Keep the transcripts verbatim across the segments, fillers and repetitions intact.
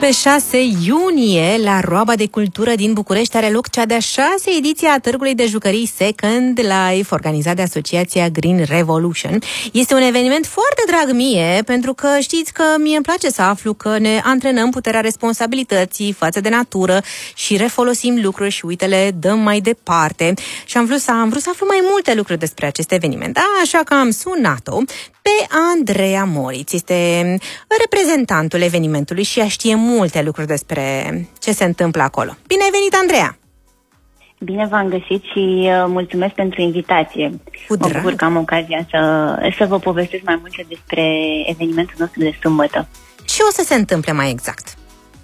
Pe șase iunie, la Roaba de Cultură din București, are loc cea de-a șasea ediție a Târgului de Jucării Second Life, organizat de Asociația Green Revolution. Este un eveniment foarte drag mie, pentru că știți că mie îmi place să aflu că ne antrenăm puterea responsabilității față de natură și refolosim lucruri și, uite, le dăm mai departe. Și am vrut să, am vrut să aflu mai multe lucruri despre acest eveniment, așa că am sunat-o pe Andreea Moritz. Este reprezentantul evenimentului și ea știe multe lucruri despre ce se întâmplă acolo. Bine ai venit, Andreea! Bine v-am găsit și uh, mulțumesc pentru invitație. Cu mă bucur că am ocazia să, să vă povestesc mai multe despre evenimentul nostru de sâmbătă. Ce o să se întâmple mai exact?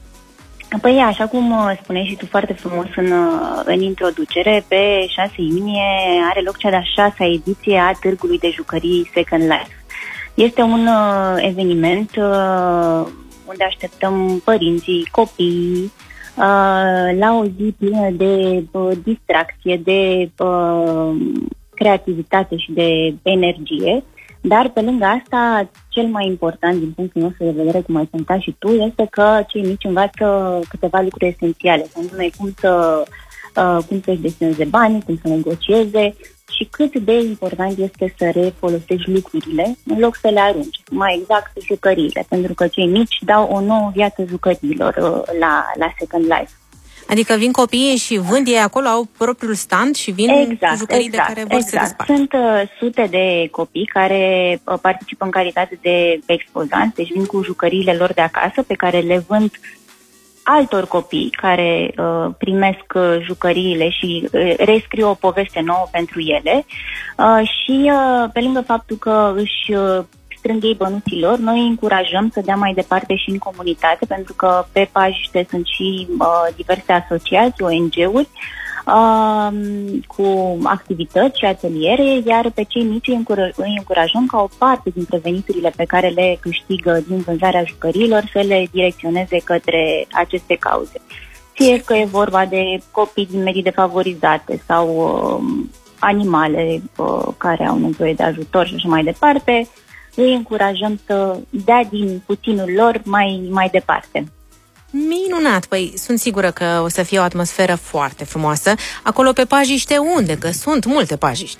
Păi, așa cum spuneai și tu foarte frumos în, în introducere, pe șase iunie are loc cea de-a șasea ediție a Târgului de Jucării Second Life. Este un uh, eveniment uh, unde așteptăm părinții, copiii, uh, la o zi plină de uh, distracție, de uh, creativitate și de energie, dar pe lângă asta, cel mai important din punctul nostru de vedere, cum ai punctat și tu, este că cei mici învață câteva lucruri esențiale, anume cum să, uh, cum să-și destineze banii, cum să negocieze, și cât de important este să refolosești lucrurile în loc să le arunci. Mai exact, jucăriile, pentru că cei mici dau o nouă viață jucăriilor uh, la, la Second Life. Adică vin copiii și vând ei acolo, au propriul stand și vin exact, cu jucării exact, de care vor exact. să despartă. Sunt uh, sute de copii care uh, participă în calitate de expozanți, deci vin cu jucăriile lor de acasă, pe care le vând altor copii care uh, primesc uh, jucăriile și uh, rescriu o poveste nouă pentru ele uh, și uh, pe lângă faptul că își uh, strâng ei bănuții lor, noi îi încurajăm să dea mai departe și în comunitate, pentru că pe pajiște sunt și uh, diverse asociații, O N G-uri uh, cu activități și ateliere, iar pe cei mici îi, încuraj- îi încurajăm ca o parte dintre veniturile pe care le câștigă din vânzarea jucăriilor să le direcționeze către aceste cauze. Fie că e vorba de copii din medii defavorizate sau uh, animale uh, care au nevoie de ajutor și așa mai departe, îi încurajăm să dea din puținul lor mai, mai departe. Minunat! Păi sunt sigură că o să fie o atmosferă foarte frumoasă. Acolo pe pajiște unde? Că sunt multe pajiști.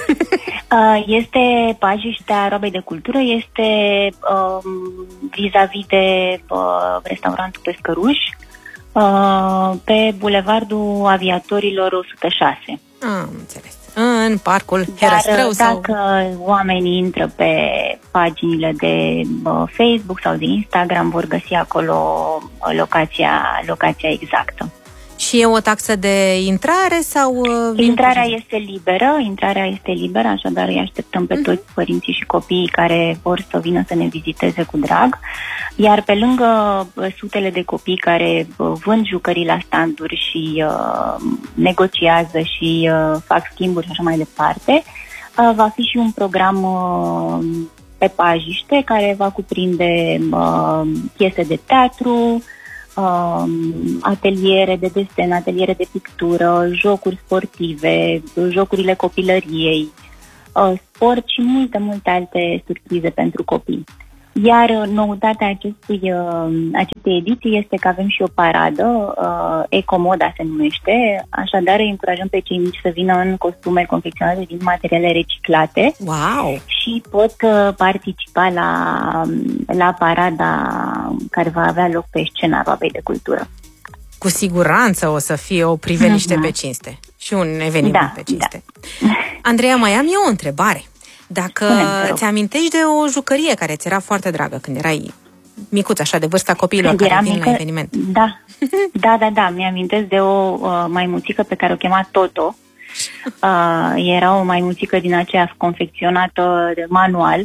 Este pajiștea Roabei de Cultură, este um, vis-a-vis de uh, restaurantul Pescăruș, uh, pe Bulevardul Aviatorilor o sută șase. Am înțeles. În parcul Herăstrău sau... dacă oamenii intră pe paginile de uh, Facebook sau de Instagram, vor găsi acolo uh, locația, locația exactă. Și e o taxă de intrare sau... Uh, intrarea este liberă, intrarea este liberă, așadar îi așteptăm pe uh-huh. toți părinții și copiii care vor să vină să ne viziteze cu drag. Iar pe lângă uh, sutele de copii care uh, vând jucării la standuri și uh, negociază și uh, fac schimburi și așa mai departe, uh, va fi și un program uh, pe pajiște care va cuprinde uh, piese de teatru, Uh, ateliere de desen, ateliere de pictură, jocuri sportive, jocurile copilăriei, uh, sport și multe, multe alte surprize pentru copii. Iar noutatea acestui, uh, acestei ediții este că avem și o paradă, uh, Ecomoda se numește, așadar îi încurajăm pe cei mici să vină în costume confecționate din materiale reciclate. Wow! Și pot uh, participa la, la parada care va avea loc pe scena Roabei de Cultură. Cu siguranță o să fie o priveliște uh-huh. pe cinste și un eveniment da, pe cinste. Da. Andreea, mai am eu o întrebare. Dacă Spune-mi, ți amintești de o jucărie care ți era foarte dragă când erai micuț, așa, de vârsta copiilor când care vin mică, la eveniment. Da, da, da, da. Mi-amintesc de o uh, maimuțică pe care o chema Toto. Uh, era o maimuțică din aceea confecționată de manual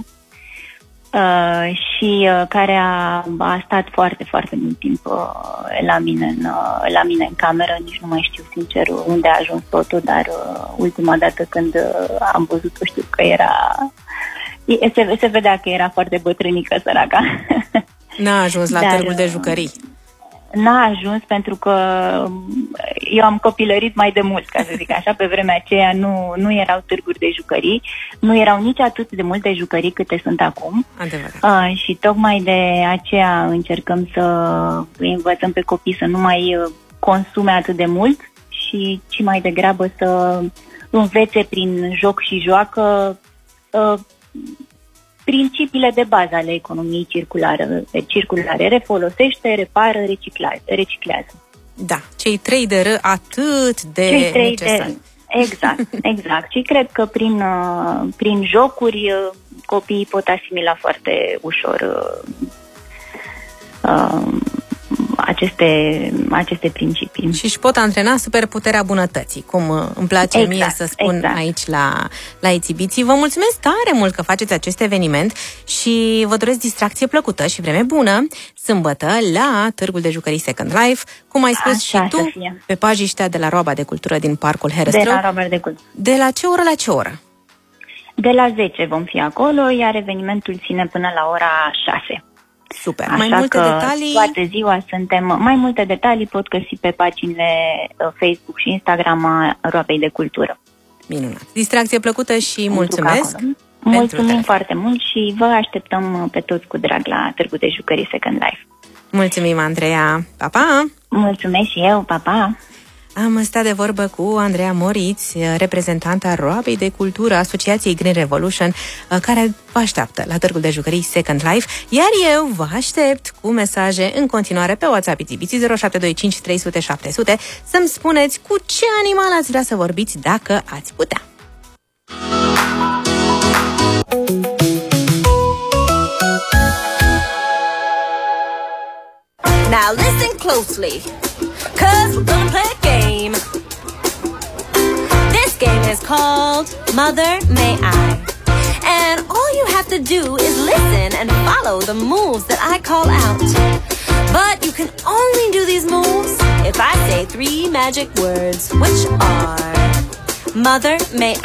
uh, și uh, care a, a stat foarte, foarte mult timp uh, la, mine în, uh, la mine în cameră. Nici nu mai știu sincer unde a ajuns Toto, dar uh, ultima dată când uh, am văzut-o știu că era... Se, se vedea că era foarte bătrânică, săraca. N-a ajuns la dar, târgul de jucării. n-a ajuns pentru că eu am copilărit mai de mult, ca să zic așa. Pe vremea aceea nu, nu erau târguri de jucării, nu erau nici atât de multe jucării câte sunt acum. Adevărat. Uh, și tocmai de aceea încercăm să îi învățăm pe copii să nu mai consume atât de mult și ci mai degrabă să învețe prin joc și joacă uh, principiile de bază ale economiei circulare, circulare. Refolosește, repară, reciclează. reciclează. Da, cei trei de R atât de cei trei necesari. De... Exact, exact. Și cred că prin, uh, prin jocuri uh, copiii pot asimila foarte ușor uh, uh, aceste, aceste principii. Și își pot antrena superputerea bunătății, cum îmi place exact, mie să spun exact. aici la, la exibiții. Vă mulțumesc tare mult că faceți acest eveniment și vă doresc distracție plăcută și vreme bună sâmbătă la Târgul de Jucării Second Life, cum ai spus Așa și tu, pe pajiștea de la Roaba de Cultură din Parcul Herăstrău. De la Roaba de Cultură. De la ce oră la ce oră? De la zece vom fi acolo, iar evenimentul ține până la ora șase. Super. Așa mai multe că detalii? Toată ziua suntem... Mai multe detalii pot găsi pe paginile Facebook și Instagram a Roabei de Cultură. Minunat. Distracție plăcută și mulțumesc. Mulțumim foarte mult și vă așteptăm pe toți cu drag la Târgul de Jucării Second Life. Mulțumim, Andreea. Pa, pa! Mulțumesc și eu. Pa, pa! Am stat de vorbă cu Andreea Moriț, reprezentanta Roabei de Cultură, Asociației Green Revolution, care vă așteaptă la Târgul de Jucării Second Life, iar eu vă aștept cu mesaje în continuare pe WhatsApp Itibiții zero șapte doi cinci trei zero zero șapte zero zero să-mi spuneți cu ce animal ați vrea să vorbiți dacă ați putea. Now listen closely, cause we're gonna play a game. This game is called Mother May I. And all you have to do is listen and follow the moves that I call out. But you can only do these moves if I say three magic words, which are Mother May I.